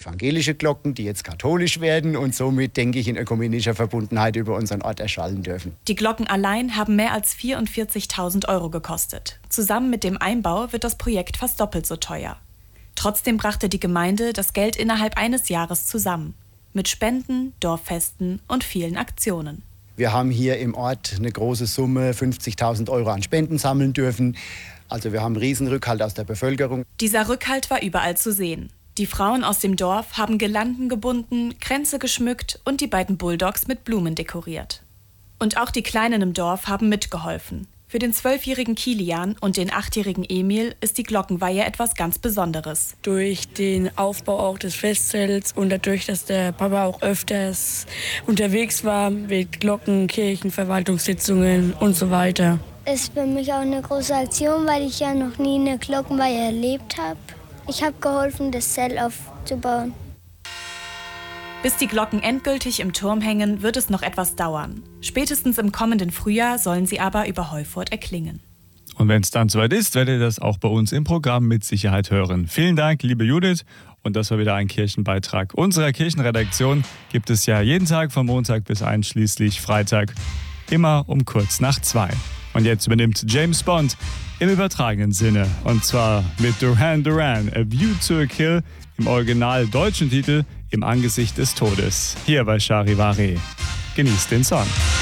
evangelische Glocken, die jetzt katholisch werden und somit, denke ich, in ökumenischer Verbundenheit über unseren Ort erschallen dürfen. Die Glocken allein haben mehr als 44.000 € gekostet. Zusammen mit dem Einbau wird das Projekt fast doppelt so teuer. Trotzdem brachte die Gemeinde das Geld innerhalb eines Jahres zusammen. Mit Spenden, Dorffesten und vielen Aktionen. Wir haben hier im Ort eine große Summe, 50.000 € an Spenden sammeln dürfen. Also wir haben einen riesen Rückhalt aus der Bevölkerung. Dieser Rückhalt war überall zu sehen. Die Frauen aus dem Dorf haben Girlanden gebunden, Kränze geschmückt und die beiden Bulldogs mit Blumen dekoriert. Und auch die Kleinen im Dorf haben mitgeholfen. Für den 12-jährigen Kilian und den 8-jährigen Emil ist die Glockenweihe etwas ganz Besonderes. Durch den Aufbau auch des Festzelts und dadurch, dass der Papa auch öfters unterwegs war mit Glocken, Kirchen, Verwaltungssitzungen und so weiter. Es ist für mich auch eine große Aktion, weil ich ja noch nie eine Glockenweihe erlebt habe. Ich habe geholfen, das Zelt aufzubauen. Bis die Glocken endgültig im Turm hängen, wird es noch etwas dauern. Spätestens im kommenden Frühjahr sollen sie aber über Heufurt erklingen. Und wenn es dann soweit ist, werdet ihr das auch bei uns im Programm mit Sicherheit hören. Vielen Dank, liebe Judith. Und das war wieder ein Kirchenbeitrag unserer Kirchenredaktion. Gibt es ja jeden Tag von Montag bis einschließlich Freitag. Immer um 1:45. Und jetzt übernimmt James Bond im übertragenen Sinne. Und zwar mit Duran Duran, A View to a Kill, im original deutschen Titel Im Angesicht des Todes. Hier bei Charivari. Genießt den Song.